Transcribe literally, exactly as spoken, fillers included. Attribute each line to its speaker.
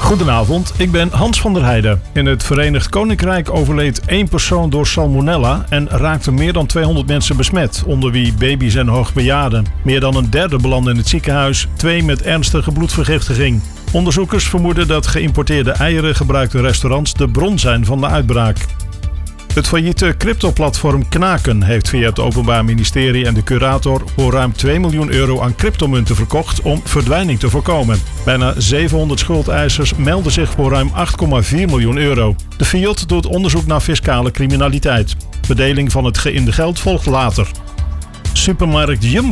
Speaker 1: Goedenavond, ik ben Hans van der Heijden. In het Verenigd Koninkrijk overleed één persoon door salmonella en raakten meer dan tweehonderd mensen besmet, onder wie baby's en hoogbejaarden. Meer dan een derde belandde in het ziekenhuis, twee met ernstige bloedvergiftiging. Onderzoekers vermoeden dat geïmporteerde eieren gebruikte restaurants de bron zijn van de uitbraak. Het failliete cryptoplatform Knaken heeft via het Openbaar Ministerie en de curator voor ruim twee miljoen euro aan cryptomunten verkocht om verdwijning te voorkomen. Bijna zevenhonderd schuldeisers melden zich voor ruim acht komma vier miljoen euro. De Fiat doet onderzoek naar fiscale criminaliteit. Verdeling van het geïnde geld volgt later. Supermarkt Jumbo